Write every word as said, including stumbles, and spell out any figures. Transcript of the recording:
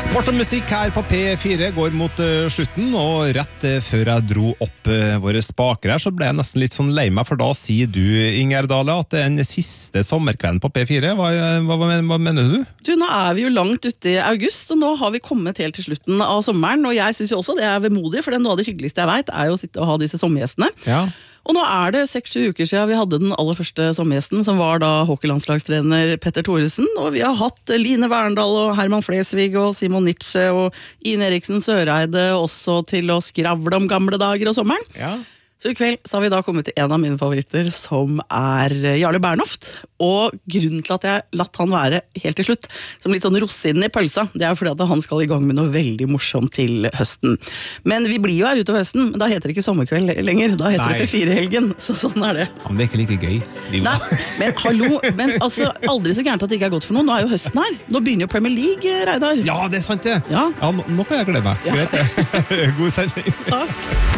Sport og musikk her på P fire går mot uh, slutten, og rett uh, før jeg dro opp uh, våre spaker her, så ble jeg nesten litt sånn lei meg, for da sier du, Inger Dale, at det er den siste sommerkvelden på P fire. Hva, hva, hva, hva mener du? Du, nå er vi jo langt ute i august, og nå har vi kommet helt til slutten av sommeren, og jeg synes jo også det er vemodig, for det er noe av det hyggeligste jeg vet, er jo å sitte og ha disse sommergjestene. Ja. Og nå er det seks-sju uker siden vi hadde den aller første sommergjesten, som var da hockeylandslagstrener Petter Thoresen, og vi har hatt Line Verndal og Herman Flesvig og Simon Nietzsche og Ine Eriksen Søreide også til å skravle om gamle dager og sommeren. Ja. Så i kveld så har vi da kommet til en av mine favoritter, som er Jarle Bernhoft. Og grunnen til at jeg latt han være helt til slutt, som litt sånn rossinen i pølsa, det er fordi at han skal i gang med noe veldig morsomt til høsten. Men vi blir jo her utover høsten, men da heter det ikke sommerkveld lenger, da heter Nei. det P fire-helgen, så sånn er det. Ja, men det er ikke like gøy. Nei, men hallo, men altså, aldri så gærent at det ikke er godt for noen, nå er jo høsten her. Nå begynner jo Premier League, Reidar. Ja, det er sant det. Ja. Ja, nå, nå kan jeg glede meg. Ja. Vet det. God sending. Takk.